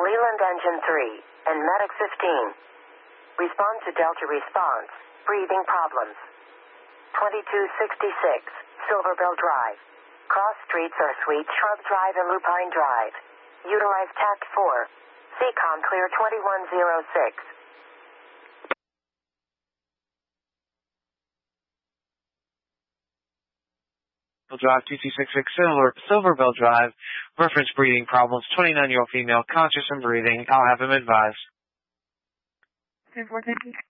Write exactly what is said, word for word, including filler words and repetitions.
Leland Engine three, and Medic fifteen. Respond to Delta response. Breathing problems. twenty-two sixty-six, Silverbill Drive. Cross streets are Sweet Shrub Drive and Lupine Drive. Utilize Tact four. C COM clear twenty-one oh six. Drive two two six six Silver, Silverbill Drive. Reference breathing problems. twenty-nine-year-old female, conscious and breathing. I'll have him advised. ten four, thank you.